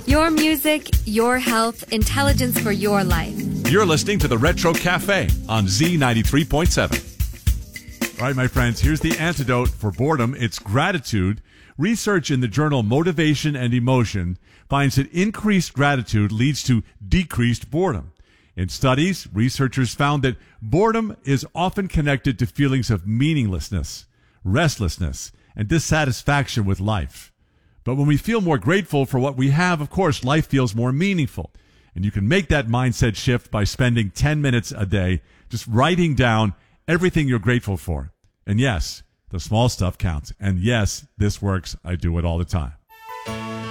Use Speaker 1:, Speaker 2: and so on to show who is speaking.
Speaker 1: Your music, your health, intelligence for your life.
Speaker 2: You're listening to the Retro Cafe on Z93.7. All right, my friends, here's the antidote for boredom. It's gratitude. Research in the journal Motivation and Emotion finds that increased gratitude leads to decreased boredom. In studies, researchers found that boredom is often connected to feelings of meaninglessness, restlessness, and dissatisfaction with life. But when we feel more grateful for what we have, of course, life feels more meaningful. And you can make that mindset shift by spending 10 minutes a day just writing down everything you're grateful for. And yes, the small stuff counts. And yes, this works. I do it all the time.